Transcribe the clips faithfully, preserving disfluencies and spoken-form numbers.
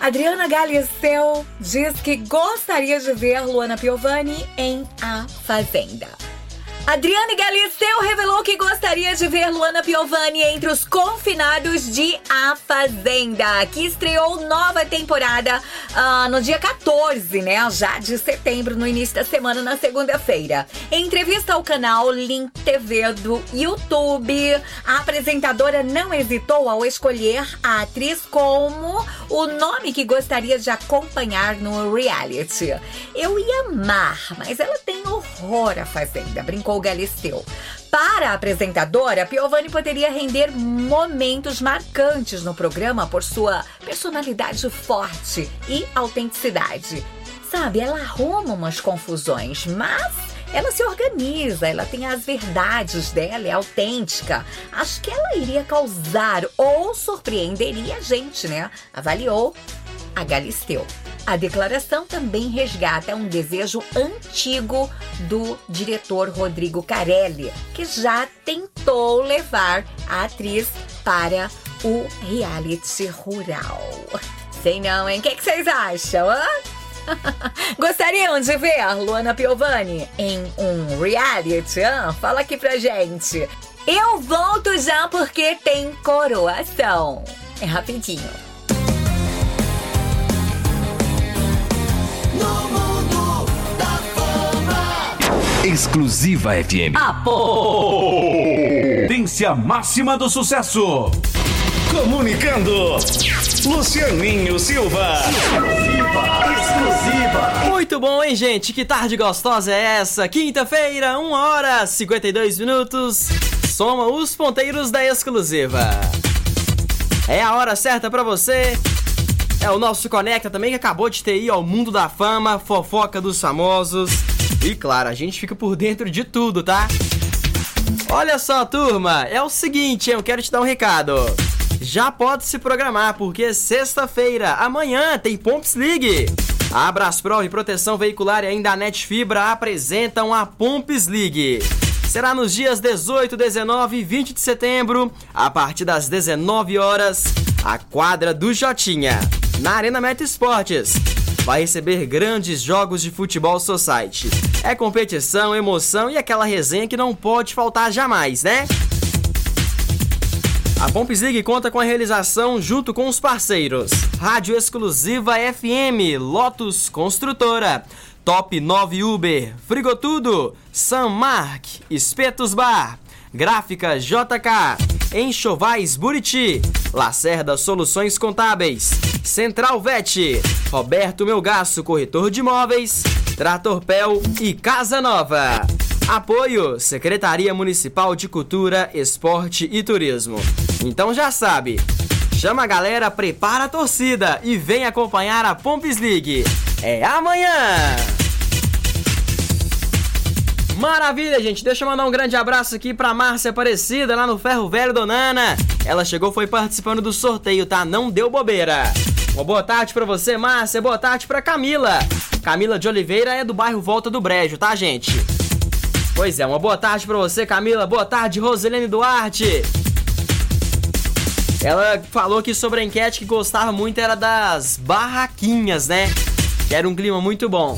Adriana Galisteu diz que gostaria de ver Luana Piovani em A Fazenda. Adriana Galisteu revelou que gostaria de ver Luana Piovani entre os confinados de A Fazenda, que estreou nova temporada uh, no dia quatorze, né, já de setembro, no início da semana, na segunda-feira. Em entrevista ao canal Link T V do YouTube, a apresentadora não hesitou ao escolher a atriz como o nome que gostaria de acompanhar no reality. Eu ia amar, mas ela tem horror à Fazenda, brincou Galisteu. Para a apresentadora, Piovani poderia render momentos marcantes no programa por sua personalidade forte e autenticidade. Sabe, ela arruma umas confusões, mas ela se organiza, ela tem as verdades dela, é autêntica. Acho que ela iria causar ou surpreenderia a gente, né? Avaliou a Galisteu. A declaração também resgata um desejo antigo do diretor Rodrigo Carelli, que já tentou levar a atriz para o reality rural. Sei não, hein? O que, que vocês acham, hã? Gostariam de ver Luana Piovani em um reality? Hã? Fala aqui pra gente. Eu volto já porque tem coroação. É rapidinho. Exclusiva F M. A potência máxima do sucesso. Comunicando, Lucianinho Silva. Exclusiva. Exclusiva. Muito bom, hein, gente? Que tarde gostosa é essa? Quinta-feira, uma hora e cinquenta e dois minutos. Soma os ponteiros da Exclusiva. É a hora certa pra você. É o nosso Conecta também, que acabou de ter ido ao mundo da fama, fofoca dos famosos. E claro, a gente fica por dentro de tudo, tá? Olha só, turma, é o seguinte, eu quero te dar um recado. Já pode se programar, porque sexta-feira, amanhã, tem Pomps League. A Brasprov Proteção Veicular e ainda a Net Fibra apresentam a Pomps League. Será nos dias dezoito, dezenove e vinte de setembro, a partir das dezenove horas, a quadra do Jotinha, na Arena Meta Esportes. Vai receber grandes jogos de futebol society. É competição, emoção e aquela resenha que não pode faltar jamais, né? A Pomps League conta com a realização junto com os parceiros Rádio Exclusiva F M, Lotus Construtora, Top nove Uber, Frigotudo, Sanmark, Espetos Bar, Gráfica J K, Enxovais Buriti, Lacerda Soluções Contábeis, Central Vet, Roberto Melgaço Corretor de Imóveis, Tratorpel e Casa Nova. Apoio Secretaria Municipal de Cultura, Esporte e Turismo. Então já sabe, chama a galera, prepara a torcida e vem acompanhar a Pomps League. É amanhã! Maravilha, gente. Deixa eu mandar um grande abraço aqui pra Márcia Aparecida, lá no Ferro Velho Donana. Ela chegou, foi participando do sorteio, tá? Não deu bobeira. Uma boa tarde pra você, Márcia. Boa tarde pra Camila. Camila de Oliveira é do bairro Volta do Brejo, tá, gente? Pois é, uma boa tarde pra você, Camila. Boa tarde, Roselene Duarte. Ela falou aqui sobre a enquete que gostava muito era das barraquinhas, né? Que era um clima muito bom.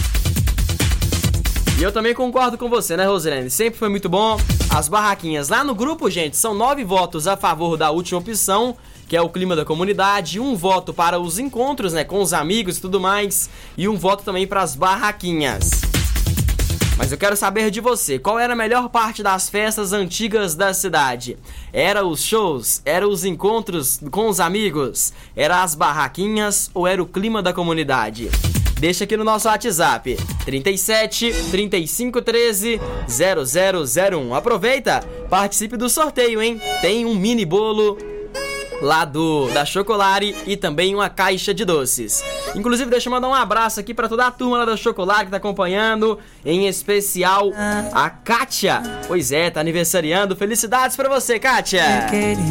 E eu também concordo com você, né, Roselene? Sempre foi muito bom. As barraquinhas lá no grupo, gente, são nove votos a favor da última opção, que é o clima da comunidade, um voto para os encontros, né, com os amigos e tudo mais, e um voto também para as barraquinhas. Mas eu quero saber de você, qual era a melhor parte das festas antigas da cidade? Era os shows? Era os encontros com os amigos? Era as barraquinhas ou era o clima da comunidade? Deixa aqui no nosso WhatsApp, trinta e sete, trinta e cinco, treze, zero zero zero um. Aproveita, participe do sorteio, hein? Tem um mini bolo lá do, da Chocolare e também uma caixa de doces. Inclusive, deixa eu mandar um abraço aqui pra toda a turma lá da Chocolare que tá acompanhando, em especial a Kátia. Pois é, tá aniversariando. Felicidades pra você, Kátia!